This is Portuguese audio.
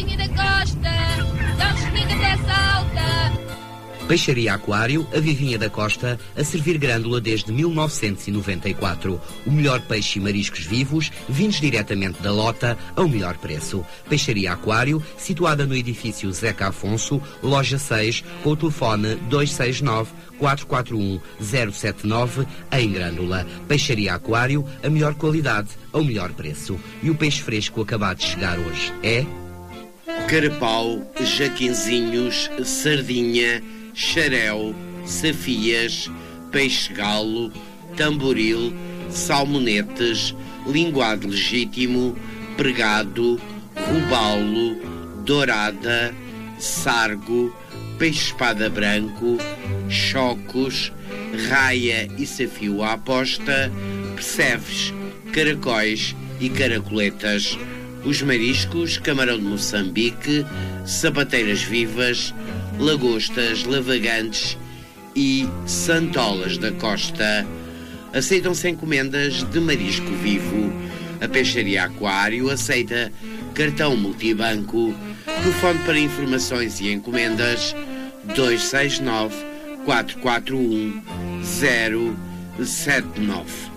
Vivinha da Costa, não chega dessa alta. Peixaria Aquário, a Vivinha da Costa, a servir grândola desde 1994. O melhor peixe e mariscos vivos, vindos diretamente da lota, ao melhor preço. Peixaria Aquário, situada no edifício Zeca Afonso, loja 6, com o telefone 269-441-079, em Grândola. Peixaria Aquário, a melhor qualidade, ao melhor preço. E o peixe fresco acabado de chegar hoje é... carapau, jaquinzinhos, sardinha, xaréu, safias, peixe-galo, tamboril, salmonetes, linguado legítimo, pregado, robalo, dourada, sargo, peixe-espada branco, chocos, raia e safio à aposta, percebes, caracóis e caracoletas. Os mariscos, camarão de Moçambique, sapateiras vivas, lagostas, lavagantes e santolas da costa. Aceitam-se encomendas de marisco vivo. A Peixaria Aquário aceita cartão multibanco. Telefone para informações e encomendas 269 441 079.